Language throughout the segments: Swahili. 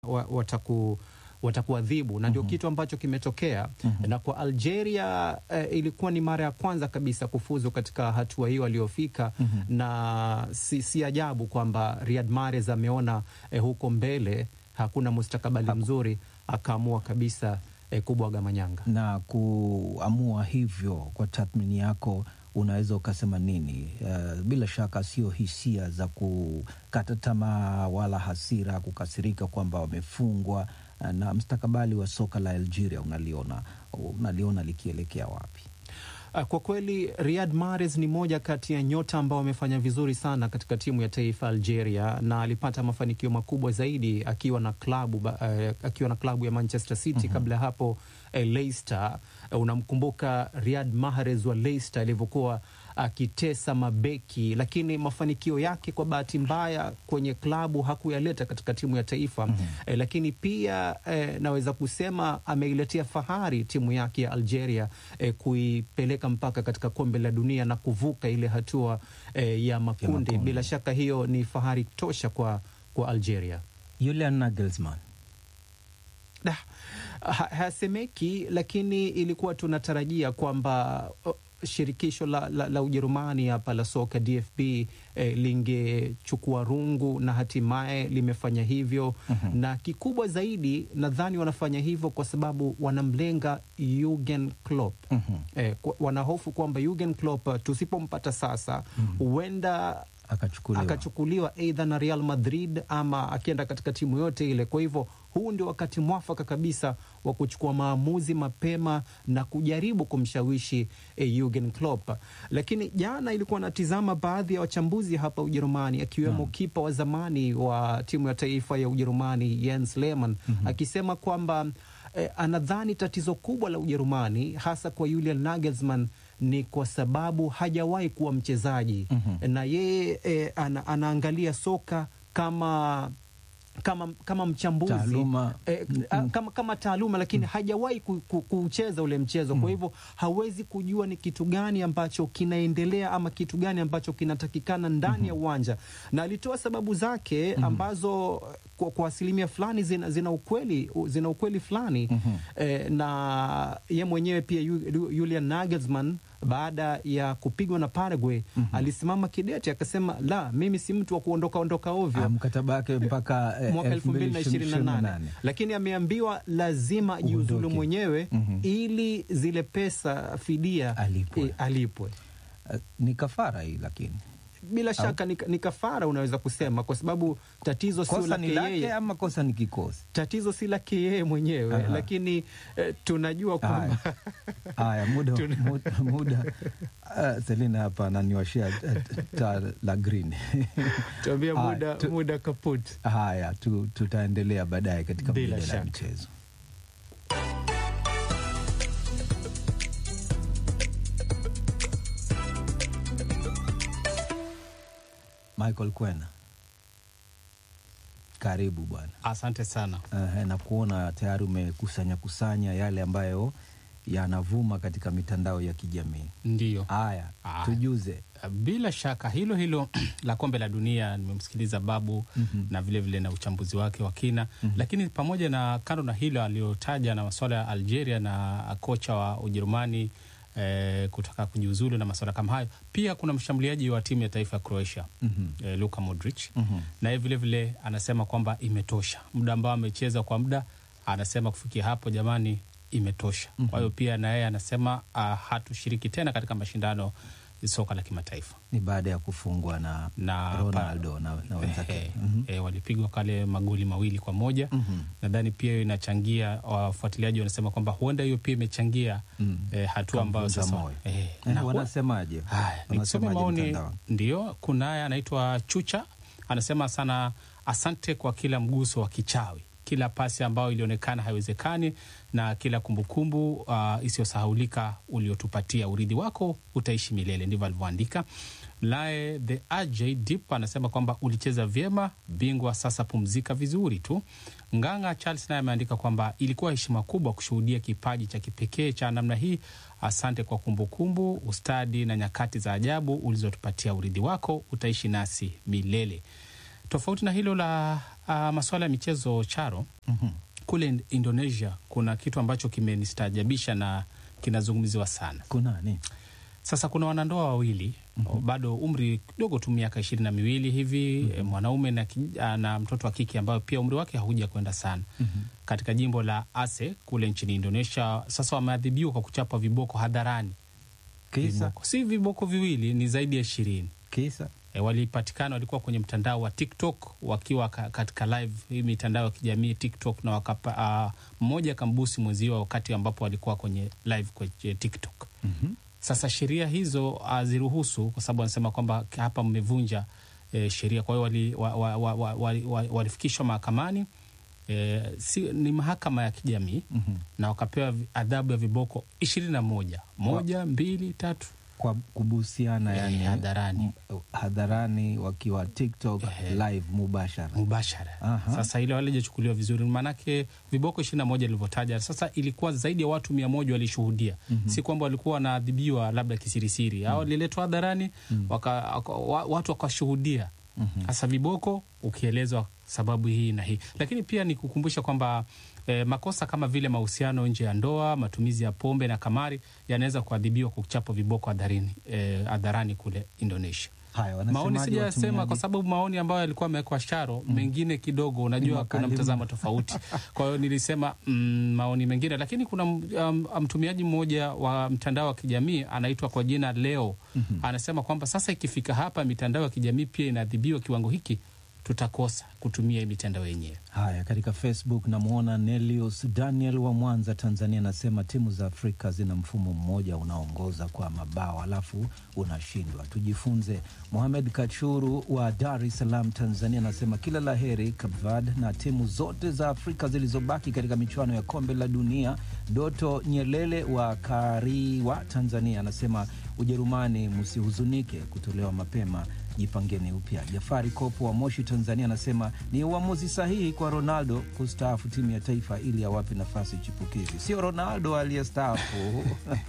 watakuadhibu na ndio kitu ambacho kimetokea. Na kwa Algeria ilikuwa ni mara ya kwanza kabisa kufuzu katika hatua hiyo aliyofika, na si ajabu kwamba Riyad Mahrez ameona huko mbele hakuna mustakabali mzuri, akaamua kabisa kubwaga manyanga. Na kuamua hivyo, kwa tathmini yako unaweza ukasema nini? Bila shaka sio hisia za kukata tamaa wala hasira, kukasirika kwamba wamefungwa. Na mustakabali wa soka la Algeria unaliona likielekea wapi? Kwa kweli Riyad Mahrez ni moja kati ya nyota ambao wamefanya vizuri sana katika timu ya taifa Algeria, na alipata mafanikio makubwa zaidi akiwa na klabu ya Manchester City. Kabla hapo Leicester. Unamkumbuka Riyad Mahrez wa Leicester alivyokuwa akitesa mabeki, lakini mafanikio yake kwa bahati mbaya kwenye klabu hakuyaleta katika timu ya taifa. Lakini pia naweza kusema ameiletea fahari timu yake ya Algeria kuipeleka mpaka katika kombe la dunia na kuvuka ile hatua ya makundi. Bila shaka hiyo ni fahari tosha kwa Algeria. Julian Nagelsmann hasemeki, lakini ilikuwa tunatarajia kwamba shirikisho la Ujerumani hapa la soka DFB lingechukua rungu, na hatimaye limefanya hivyo. Na kikubwa zaidi nadhani wanafanya hivyo kwa sababu wanamlenga Jurgen Klopp. Wanahofu kwamba Jurgen Klopp tusipompata sasa huenda akachukuliwa aidha na Real Madrid ama akienda katika timu yote ile. Kwa hivyo huu ndio wakati mwafaka kabisa wa kuchukua maamuzi mapema na kujaribu kumshawishi Jurgen Klopp. Lakini jana ilikuwa natizama baadhi ya wachambuzi hapa Ujerumani, akiwemo kipa wa zamani wa timu ya taifa ya Ujerumani Jens Lehmann, akisema kwamba anadhani tatizo kubwa la Ujerumani hasa kwa Julian Nagelsmann ni kwa sababu hajawahi kuwa mchezaji. Na yeye anaangalia soka kama mchambuzi kama taaluma, lakini hajawahi kucheza ule mchezo. Kwa hivyo hawezi kujua ni kitu gani ambacho kinaendelea ama kitu gani ambacho kinatakikana ndani ya uwanja. Na alitoa sababu zake ambazo kwa asilimia fulani zina ukweli fulani. Na ye mwenyewe pia Julian Nagelsmann baada ya kupigwa na Paraguay alisimama kidete akasema, la, mimi si mtu wa kuondoka ovyo. Mkataba wake mpaka mwaka 2028. Lakini ameambiwa lazima jiuzulu mwenyewe ili zile pesa fidia alipwe. Ni kafara hii, lakini bila shaka ni kafara, unaweza kusema, kwa sababu tatizo sio lake yeye ama kosa ni kikosi. Tatizo si lake yeye mwenyewe. Lakini tunajua kwamba haya muda Selina hapa ananiwashia la green. Tuambia muda kaput. Haya tutaendelea baadaye katika mjadala wa michezo. Michael Kwena, karibu bwana. Asante sana. Na kuona tayari umekusanya yale ambayo yanavuma katika mitandao ya kijamii. Ndiyo. Haya, tujuze. Bila shaka hilo la kombe la dunia nimemsikiliza Babu na vile na uchambuzi wake wa kina. Lakini pamoja na kando na hilo aliyotaja na masuala ya Algeria na kocha wa Ujerumani kutaka kujiuzulu na masuala kama hayo, pia kuna mshambuliaji wa timu ya taifa ya Croatia Luka Modric, na yeye vile anasema kwamba imetosha muda ambao amecheza kwa muda, anasema kufikia hapo jamani imetosha. Kwa hiyo pia na yeye anasema hatushiriki tena katika mashindano soka la kimataifa. Ni baada ya kufungwa na Ronaldo na wenzake. Walipigwa kale magoli 2-1. Nadhani pia inachangia, wafuatiliaji wanasema kwamba huenda hiyo pia imechangia hatua ambayo sasa wanasemaje? Nikisoma maoni, ndio kunaye anaitwa Chucha anasema sana, asante kwa kila mguso wa kichawi, kila pasi ambayo ilionekana haiwezekani, na kila kumbukumbu isiyosahaulika uliotupatia. Urithi wako utaishi milele, ndivyo alivyoandika. Lae the AJ Deep anasema kwamba ulicheza vyema, bingwa sasa pumzika vizuri tu. Nganga Charles naye ameandika kwamba ilikuwa heshima kubwa kushuhudia kipaji cha kipekee cha namna hii. Asante kwa kumbukumbu, ustadi na nyakati za ajabu ulizotupatia. Urithi wako utaishi nasi milele. Tofauti na hilo la masuala ya michezo, Charo, kule Indonesia kuna kitu ambacho kimenistaajabisha na kinazungumziwa sana. Kuna nini? Sasa kuna wanandoa wawili, bado umri kidogo tu, miaka 22 hivi, mwanaume na mtoto wa kike ambayo pia umri wake hauja kwenda sana. Katika jimbo la Aceh kule nchini Indonesia, sasa wameadhibiwa kwa kuchapa viboko hadharani. Kisa? Si viboko viwili, ni zaidi ya 20. Kisa? Walipatikana, walikuwa kwenye mtandao wa TikTok wakiwa katika live, hii mitandao ya kijamii TikTok, na mmoja akambusi mwenzio wakati ambapo walikuwa kwenye live kwenye TikTok. Sasa sheria hizo haziruhusu, kwa sababu wanasema kwamba hapa mmevunja sheria. Kwa hiyo walifikishwa mahakamani, ni mahakama ya kijamii, na wakapewa adhabu ya viboko 21, 1, 2, 3 kwa kubusiana, yani hadharani wakiwa TikTok live mubashara. Sasa ile walijechukuliwa vizuri, manake viboko 21 vilivyotaja. Sasa ilikuwa zaidi ya watu 100 walishuhudia. Si kwamba walikuwa wanaadhibiwa labda kisirisiri, au liletwa hadharani watu wakashuhudia. Sasa viboko ukielezwa sababu hii na hii. Lakini pia ni kukumbusha kwamba makosa kama vile mahusiano nje ya ndoa, matumizi ya pombe na kamari yanaweza kuadhibiwa kwa kuchapa viboko hadharani kule Indonesia. Maoni sijasema kwa sababu maoni ambayo yalikuwa yamewekwa Charo, mengine kidogo unajua kuna mtazamo tofauti. Kwa hiyo nilisema maoni mengine, lakini kuna mtumiaji mmoja wa mtandao wa kijamii anaitwa kwa jina Leo. Anasema kwamba sasa ikifika hapa mitandao ya kijamii pia inaadhibiwa kiwango hiki, tutakosa kutumia mitandao yenyewe. Haya, katika Facebook namuona Nelius Daniel wa Mwanza, Tanzania, anasema timu za Afrika zina mfumo mmoja unaongoza kwa mabao alafu unashindwa, tujifunze. Mohamed Kachuru wa Dar es Salaam, Tanzania, anasema kila laheri Cape Verde na timu zote za Afrika zilizobaki katika michuano ya kombe la dunia. Doto Nyelele wa Kariwa, Tanzania, anasema Ujerumani msihuzunike kutolewa mapema, jipangeni upya. Jafari Kopo wa Moshi, Tanzania, anasema ni uamuzi sahihi kwa Ronaldo kustaafu timu ya taifa ili awape nafasi chipukizi. Sio Ronaldo aliyestaafu.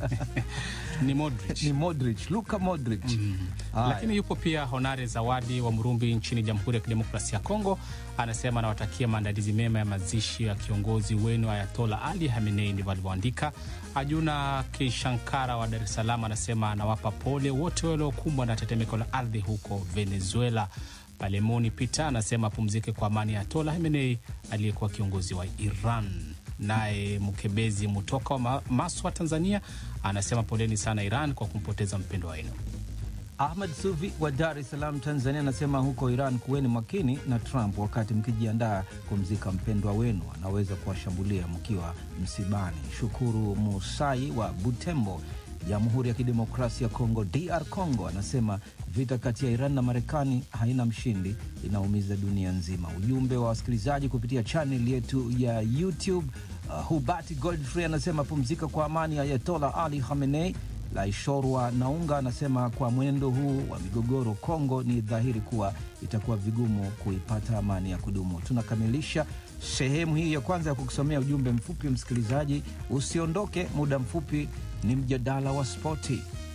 Ni Modric, Luka Modric. Lakini yupo pia Honare Zawadi wa Murumbi nchini Jamhuri ya Kidemokrasia ya Kongo, anasema anawatakia maandalizi mema ya mazishi ya kiongozi wenu Ayatollah Ali Khamenei, ndivyo alivyoandika. Ajuna Kishankara wa Dar es Salaam anasema anawapa pole wote waliokumbwa na tetemeko la ardhi huko Venezuela. Palemoni Pita anasema pumzike kwa amani Ayatollah Khamenei aliyekuwa kiongozi wa Iran. Naye Mkebezi Mutoka wa Maswa, Tanzania, anasema poleni sana Iran kwa kumpoteza mpendwa wenu. Ahmad Sufi wa Dar es Salaam, Tanzania, anasema huko Iran kuweni makini na Trump wakati mkijiandaa kumzika mpendwa wenu, anaweza kuwashambulia mkiwa msibani. Shukuru Musai wa Butembo, Jamhuri ya Kidemokrasia ya Kongo, DR Congo, anasema vita kati ya Iran na Marekani haina mshindi, inaumiza dunia nzima. Ujumbe wa wasikilizaji kupitia channel yetu ya YouTube. Hubati Godfrey anasema pumzika kwa amani Ayatollah Ali Khamenei. Laishorwa Naunga anasema kwa mwendo huu wa migogoro Kongo ni dhahiri kuwa itakuwa vigumu kuipata amani ya kudumu. Tunakamilisha sehemu hii ya kwanza ya kukusomea ujumbe mfupi. Msikilizaji, usiondoke, muda mfupi ni mjadala wa spoti.